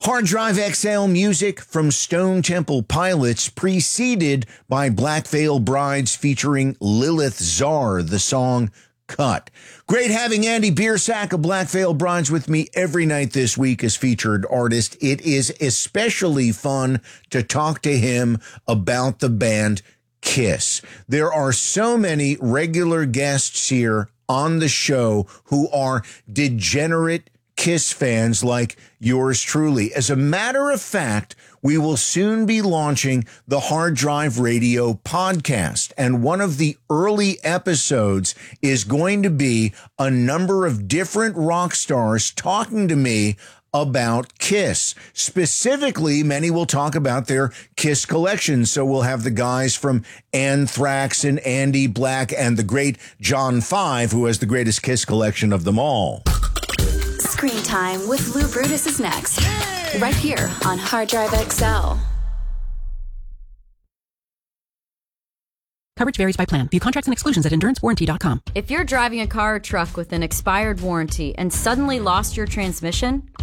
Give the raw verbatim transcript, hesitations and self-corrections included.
Hard Drive X L music from Stone Temple Pilots, preceded by Black Veil Brides featuring Lilith Czar, the song Cut. Great having Andy Biersack of Black Veil Brides with me every night this week as featured artist. It is especially fun to talk to him about the band Kiss. There are so many regular guests here on the show who are degenerate Kiss fans like yours truly. As a matter of fact, we will soon be launching the Hard Drive Radio podcast, and one of the early episodes is going to be a number of different rock stars talking to me about Kiss. Specifically, many will talk about their Kiss collection. So we'll have the guys from Anthrax and Andy Black and the great John Five, who has the greatest Kiss collection of them all. Screen Time with Lou Brutus is next, right here on Hard Drive X L. Coverage varies by plan. View contracts and exclusions at endurance warranty dot com. If you're driving a car or truck with an expired warranty and suddenly lost your transmission,